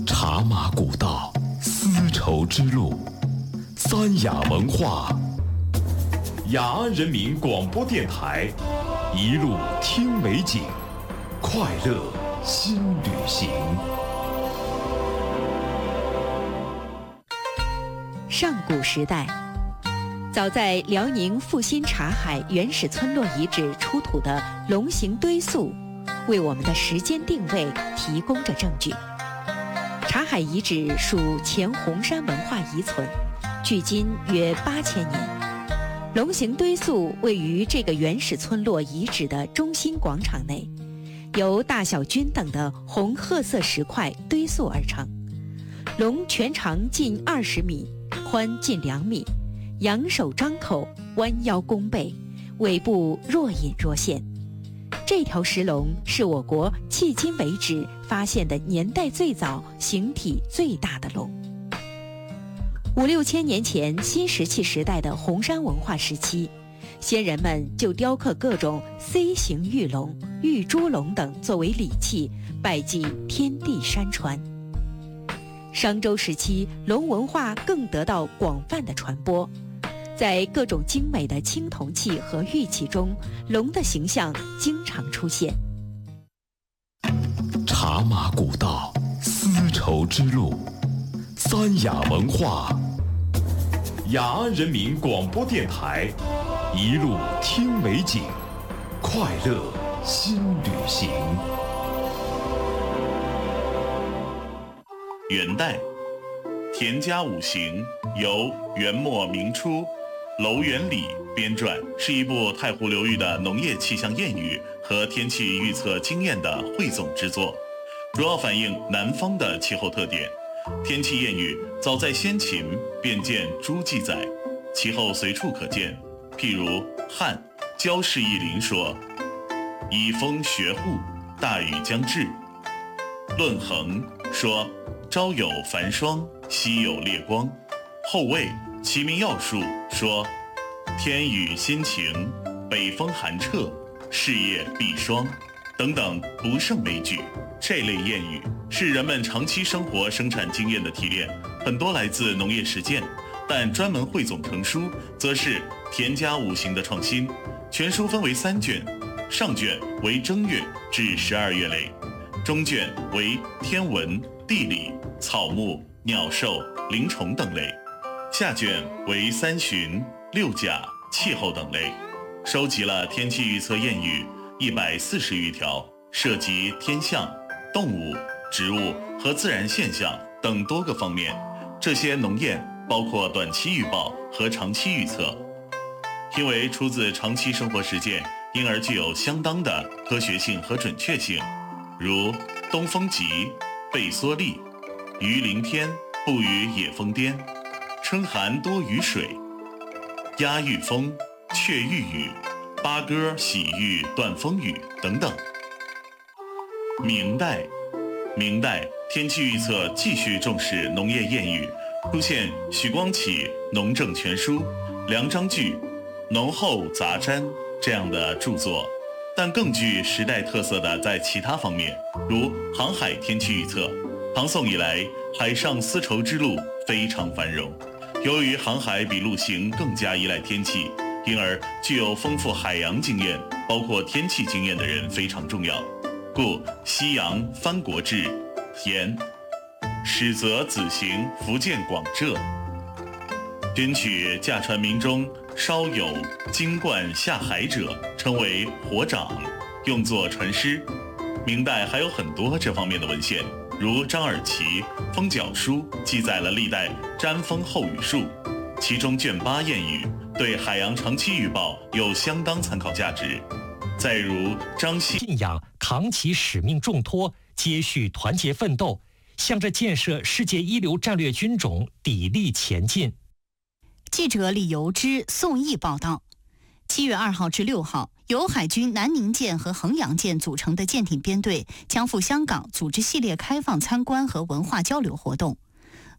茶马古道，丝绸之路，三雅文化，雅安人民广播电台，一路听美景，快乐新旅行。 上古时代，早在辽宁阜新察海原始村落遗址出土的龙形堆塑，为我们的时间定位提供着证据。察海遗址属前红山文化遗存，距今约8000年。龙形堆塑位于这个原始村落遗址的中心广场内，由大小均等的红褐色石块堆塑而成。龙全长近20米，宽近2米，仰首张口，弯腰弓背，尾部若隐若现。这条石龙是我国迄今为止发现的年代最早、形体最大的龙。5、6千年前新石器时代的红山文化时期，先人们就雕刻各种 C 形玉龙、玉猪龙等作为礼器，拜祭天地山川。商周时期，龙文化更得到广泛的传播。在各种精美的青铜器和玉器中，龙的形象经常出现。 茶马古道，丝绸之路，三雅文化，雅安人民广播电台，一路听美景，快乐新旅行。 元代，田家五行由元末明初楼元礼编撰，是一部太湖流域的农业气象谚语和天气预测经验的汇总之作，主要反映南方的气候特点。天气谚语早在先秦便见诸记载，其后随处可见。譬如汉焦氏义林说：“以风学户，大雨将至。”论衡说：“朝有繁霜，夕有烈光。”后魏齐民要术说：“天雨心晴，北风寒彻，事业必霜。”等等不胜枚举。这类谚语是人们长期生活生产经验的提炼，很多来自农业实践，但专门汇总成书，则是田家五行的创新。全书分为3卷，上卷为正月至12月类，中卷为天文、地理、草木、鸟兽、灵虫等类，下卷为3旬、6甲、气候等类，收集了天气预测谚语140余条，涉及天象、动物、植物和自然现象等多个方面。这些农谚包括短期预报和长期预测，因为出自长期生活实践，因而具有相当的科学性和准确性。如东风急，背缩利；鱼鳞天，不与野风颠；春寒多雨水；鸦遇风，雀遇雨；八哥喜遇断风雨等等。明代天气预测继续重视农业谚语，出现许光启《农政全书》、梁章钜《农后杂瞻》这样的著作，但更具时代特色的在其他方面，如航海天气预测。唐宋以来，海上丝绸之路非常繁荣，由于航海比陆行更加依赖天气，因而具有丰富海洋经验，包括天气经验的人非常重要。故西洋藩国志言：“始则子行福建广浙，允取驾船民中稍有精冠下海者，称为火长，用作船师。”明代还有很多这方面的文献，如张尔奇《风角书》记载了历代占风后雨术，其中卷8谚语对海洋长期预报有相当参考价值。再如张信信仰扛起使命重托，接续团结奋斗，向着建设世界一流战略军种砥砺前进。 记者李由之、宋毅报道，7月2号至6号，由海军南宁舰和衡阳舰组成的舰艇编队将赴香港组织系列开放参观和文化交流活动。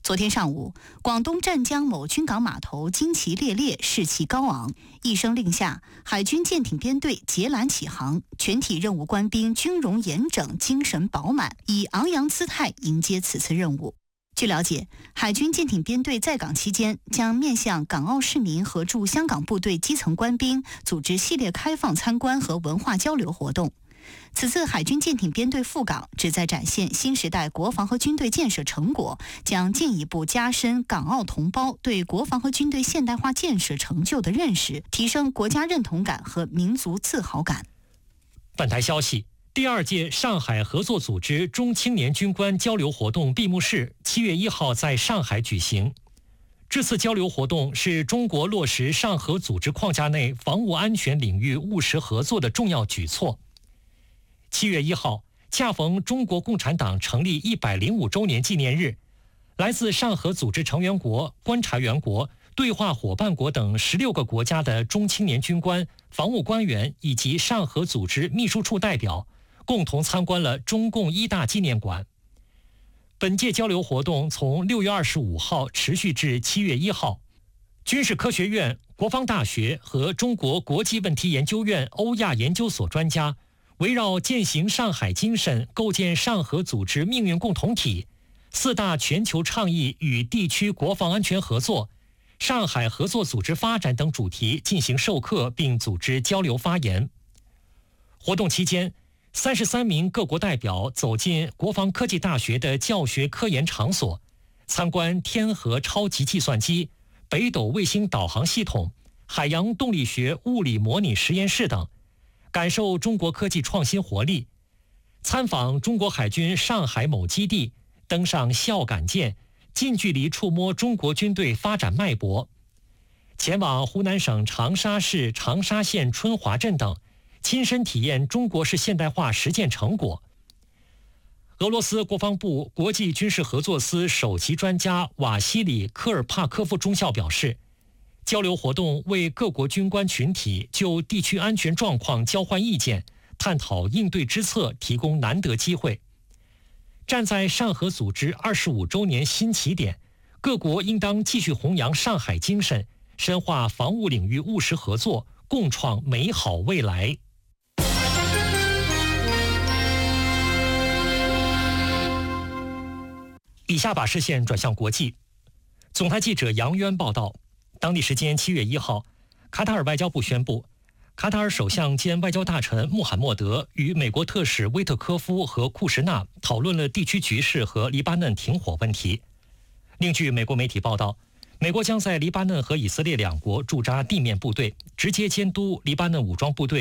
昨天上午，广东湛江某军港码头旌旗猎猎，士气高昂。一声令下，海军舰艇编队截拦起航，全体任务官兵军容严整，精神饱满，以昂扬姿态迎接此次任务。据了解，海军舰艇编队在港期间，将面向港澳市民和驻香港部队基层官兵，组织系列开放参观和文化交流活动。此次海军舰艇编队赴港，旨在展现新时代国防和军队建设成果，将进一步加深港澳同胞对国防和军队现代化建设成就的认识，提升国家认同感和民族自豪感。 本台消息，第2届上海合作组织中青年军官交流活动闭幕式7月1号在上海举行。这次交流活动是中国落实上合组织框架内防务安全领域务实合作的重要举措。7月1号，恰逢中国共产党成立105周年纪念日，来自上合组织成员国、观察员国、对话伙伴国等16个国家的中青年军官、防务官员以及上合组织秘书处代表，共同参观了中共一大纪念馆。本届交流活动从6月25号持续至7月1号。军事科学院、国防大学和中国国际问题研究院欧亚研究所专家围绕践行上海精神，构建上合组织命运共同体、4大全球倡议与地区国防安全合作、上海合作组织发展等主题进行授课并组织交流发言。活动期间，33名各国代表走进国防科技大学的教学科研场所，参观天河超级计算机、北斗卫星导航系统、海洋动力学物理模拟实验室等，感受中国科技创新活力。参访中国海军上海某基地，登上孝感舰，近距离触摸中国军队发展脉搏。前往湖南省长沙市长沙县春华镇等，亲身体验中国式现代化实践成果。俄罗斯国防部国际军事合作司首席专家瓦西里·科尔帕科夫中校表示，交流活动为各国军官群体就地区安全状况交换意见，探讨应对之策提供难得机会。站在上合组织25周年新起点，各国应当继续弘扬上海精神，深化防务领域务实合作，共创美好未来。以下把视线转向国际。总台记者杨渊报道，当地时间7月1号，卡塔尔外交部宣布，卡塔尔首相兼外交大臣穆罕默德与美国特使威特科夫和库什纳讨论了地区局势和黎巴嫩停火问题。另据美国媒体报道，美国将在黎巴嫩和以色列两国驻扎地面部队，直接监督黎巴嫩武装部队